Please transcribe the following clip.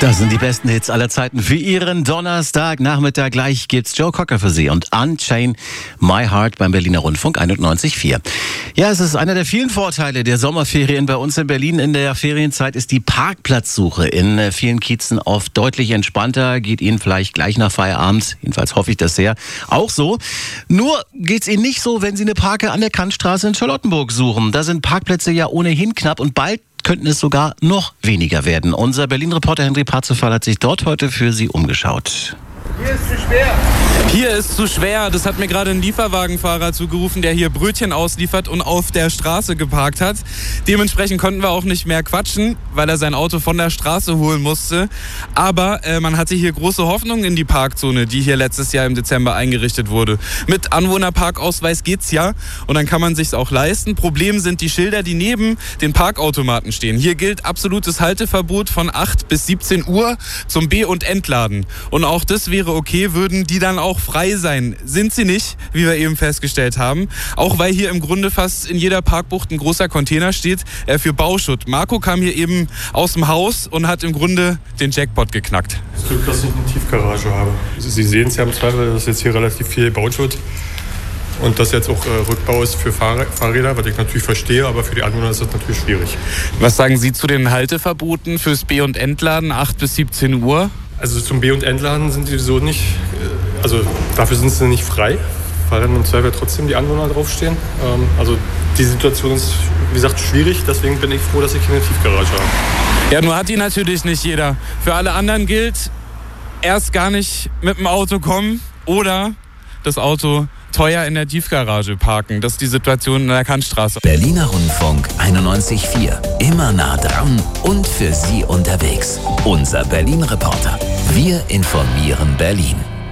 Das sind die besten Hits aller Zeiten für Ihren Donnerstagnachmittag. Gleich gibt's Joe Cocker für Sie und Unchain My Heart beim Berliner Rundfunk 91.4. Ja, es ist einer der vielen Vorteile der Sommerferien bei uns in Berlin. In der Ferienzeit ist die Parkplatzsuche in vielen Kiezen oft deutlich entspannter. Geht Ihnen vielleicht gleich nach Feierabend, jedenfalls hoffe ich das sehr, auch so. Nur geht's Ihnen nicht so, wenn Sie eine Parke an der Kantstraße in Charlottenburg suchen. Da sind Parkplätze ja ohnehin knapp und bald könnten es sogar noch weniger werden. Unser Berlin-Reporter Henry Parzefall hat sich dort heute für Sie umgeschaut. Hier ist zu schwer. Hier ist zu schwer. Das hat mir gerade ein Lieferwagenfahrer zugerufen, der hier Brötchen ausliefert und auf der Straße geparkt hat. Dementsprechend konnten wir auch nicht mehr quatschen, weil er sein Auto von der Straße holen musste. Aber man hatte hier große Hoffnungen in die Parkzone, die hier letztes Jahr im Dezember eingerichtet wurde. Mit Anwohnerparkausweis geht's ja und dann kann man sich's auch leisten. Problem sind die Schilder, die neben den Parkautomaten stehen. Hier gilt absolutes Halteverbot von 8 bis 17 Uhr zum B- und Entladen. Und auch das wäre okay, würden die dann auch frei sein. Sind sie nicht, wie wir eben festgestellt haben. Auch weil hier im Grunde fast in jeder Parkbucht ein großer Container steht für Bauschutt. Marco kam hier eben aus dem Haus und hat im Grunde den Jackpot geknackt. Das Glück, dass ich eine Tiefgarage habe. Sie sehen es ja im Zweifel, das ist jetzt hier relativ viel Bauschutt. Und das jetzt auch Rückbau ist für Fahrräder, was ich natürlich verstehe, aber für die Anwohner ist das natürlich schwierig. Was sagen Sie zu den Halteverboten fürs B- und Entladen, 8 bis 17 Uhr? Also zum B- und Entladen sind die so nicht, also dafür sind sie nicht frei, weil dann im Zweifel trotzdem die Anwohner draufstehen. Also die Situation ist, wie gesagt, schwierig, deswegen bin ich froh, dass ich hier eine Tiefgarage habe. Ja, nur hat die natürlich nicht jeder. Für alle anderen gilt, erst gar nicht mit dem Auto kommen oder das Auto teuer in der Tiefgarage parken. Das ist die Situation in der Kantstraße. Berliner Rundfunk 91.4. Immer nah dran und für Sie unterwegs. Unser Berlin-Reporter. Wir informieren Berlin.